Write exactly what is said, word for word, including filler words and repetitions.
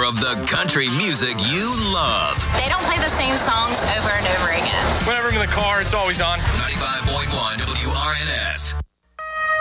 of the country music you love. They don't play the same songs over and over again. Whenever I'm in the car, it's always on. ninety-five point one W R N S.